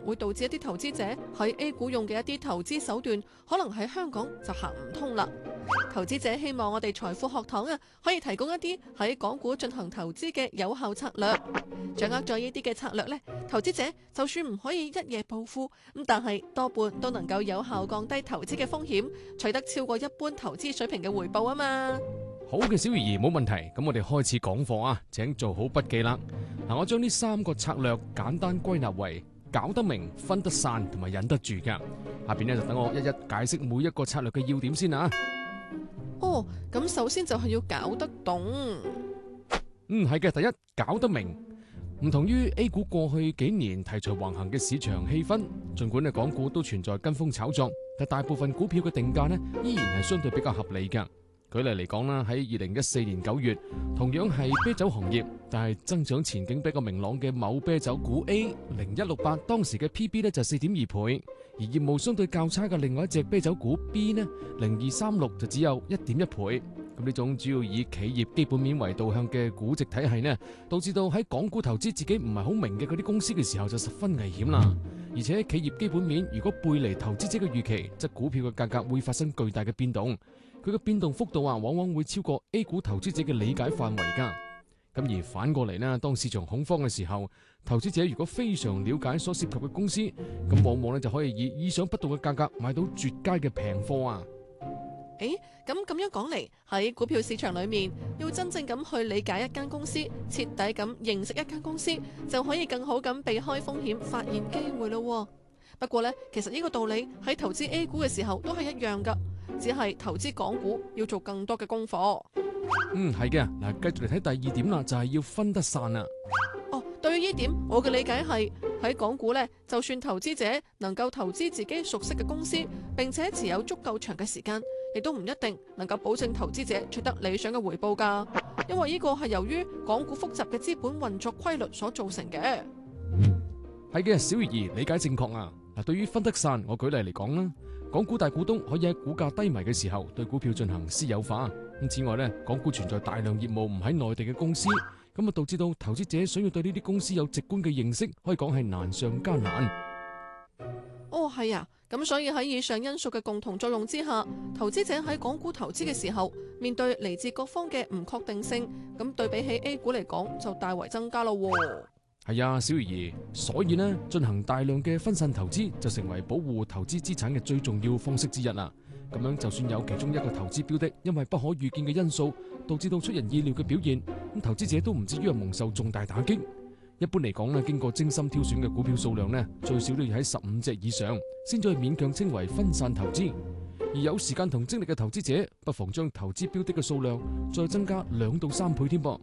會導致一啲投資者喺 A 股用嘅一啲投資手段，可能喺香港就行唔通啦。投資者希望我哋財富學堂可以提供一啲喺港股進行投資嘅有效策略。掌握咗呢啲嘅策略呢，投資者就算唔可以一夜暴富，但係多半都能夠有效降低投資嘅風險，取得超過一般投資水平嘅回報啊嘛。 好嘅，小魚兒冇問題。咁我哋開始講課啊，請做好筆記啦。我將呢3個策略簡單歸納為搞得明、分得散同埋忍得住㗎。下邊呢，就等我一一解釋每一個策略嘅要點先啊。 哦，咁首先就係要搞得懂。 係嘅。第一，搞得明。唔同於 A 股過去幾年題材橫行嘅市場氣氛，盡管港股都存在跟風炒作，但大部分股票嘅定價呢，依然係相對比較合理㗎。舉例嚟講啦，喺2014年9月，同樣係啤酒行業，但係增長前景比較明朗嘅某啤酒股 A0168，當時嘅 PB 呢就4.2倍，而業務相對較差嘅另外一隻啤酒股 B 呢0236就只有1.1倍。咁呢種主要以企業基本面為導向嘅估值體系呢，導致到喺港股投資自己唔係好明嘅嗰啲公司嘅時候就十分危險啦。而且企業基本面如果背離投資者嘅預期，則股票嘅價格會發生巨大嘅變動，佢嘅變動幅度往往會超過 A 股投資者嘅理解範圍㗎。咁而反過嚟呢，當市場恐慌嘅時候，投資者如果非常了解所涉及嘅公司，咁往往就可以以意想不到嘅價格買到絕佳嘅平貨啊！ 咁樣講嚟，喺股票市場裏面，要真正咁去理解一間公司，徹底咁認識一間公司，就可以更好咁避開風險，發現機會咯。不過呢，其實呢個道理喺投資 A 股嘅時候都係一樣噶，只係投資港股要做更多嘅功課。 係嘅。嗱，繼續嚟睇第2點啦，就係要分得散啦。 對於呢點，我嘅理解係喺港股呢，就算投資者能夠投資自己熟悉嘅公司，並且持有足夠長嘅時間，亦都唔一定能夠保證投資者取得理想嘅回報㗎。因為呢個係由於港股複雜嘅資本運作規律所造成嘅。 係嘅，小魚兒理解正確啊。嗱，對於分得散，我舉例嚟講啦，港股大股東可以喺股價低迷嘅時候對股票進行私有化。咁此外呢，港股存在大量業務唔喺內地嘅公司，咁導致到投資者想要對呢啲公司有直觀嘅認識，可以講係難上加難。 係啊，咁所以喺以上因素嘅共同作用之下，投資者喺港股投資嘅時候，面對嚟自各方嘅唔確定性，咁對比起 A 股嚟講就大為增加咯。 係啊，小魚兒，所以呢，進行大量嘅分散投資就成為保護投資資產嘅最重要方式之一啦。咁樣就算有其中一個投資標的因為不可預見嘅因素導致到出人意料嘅表現，咁投資者都唔至於蒙受重大打擊。一般嚟講呢，經過精心挑選嘅股票數量呢，最少都要喺15隻以上，先至勉強稱為分散投資。而有時間同精力嘅投資者，不妨將投資標的嘅數量再增加2到3倍添噃。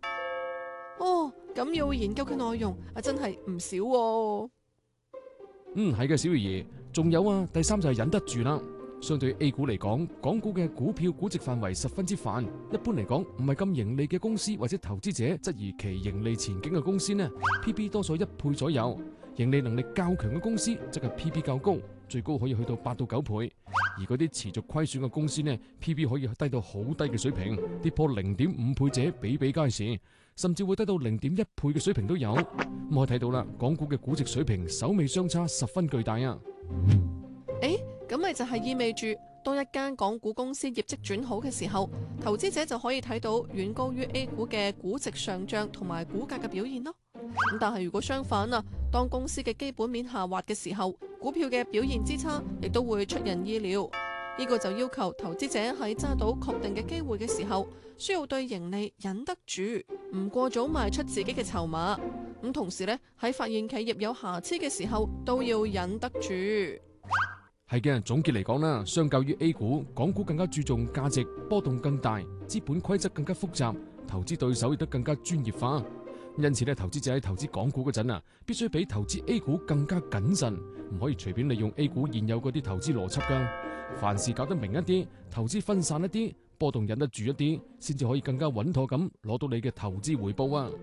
咁要研究嘅內容真係唔少喎。 係嘅，小魚兒，仲有啊，第3就係忍得住啦。相對 A 股嚟講，港股嘅股票估值範圍十分之泛，一般嚟講唔係咁盈利嘅公司或者投資者質疑其盈利前景嘅公司呢， PB 多數1倍左右，盈利能力較強嘅公司則係 PB 較高，最高可以去到8到9倍，而嗰啲持續虧損嘅公司呢， PB 可以低到好低嘅水平，跌破0.5倍者比比皆是，甚至會低到0.1倍嘅水平都有。咁可以睇到啦，港股嘅估值水平首尾相差十分巨大啊！ 咁咪就係意味住，當一間港股公司業績轉好嘅時候，投資者就可以睇到遠高於 A 股嘅估值上漲同埋股價嘅表現咯。咁但係如果相反當公司嘅基本面下滑嘅時候，股票嘅表現之差亦都會出人意料。呢個就要求投資者喺揸到確定嘅機會嘅時候，需要對盈利忍得住，唔過早賣出自己嘅籌碼。咁同時呢，喺發現企業有瑕疵嘅時候，都要忍得住。 係嘅，總結嚟講啦，相較於 A 股，港股更加注重價值，波動更大，資本規則更加複雜，投資對手亦都更加專業化。因此咧，投資者喺投資港股嗰陣必須比投資 A 股更加謹慎，唔可以隨便利用 A 股現有嗰啲投資邏輯噶。凡事搞得明一啲，投資分散一啲，波動忍得住一啲，先至可以更加穩妥咁攞到你嘅投資回報啊！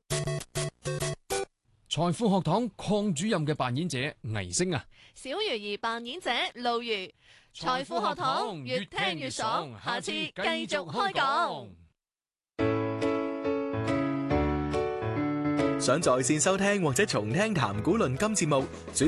財富學堂鄺主任嘅扮演者倪星啊， 小魚兒扮演者路如，財富學堂越聽越爽，下次繼續開講。 想在線收聽或者重聽談股論金節目，選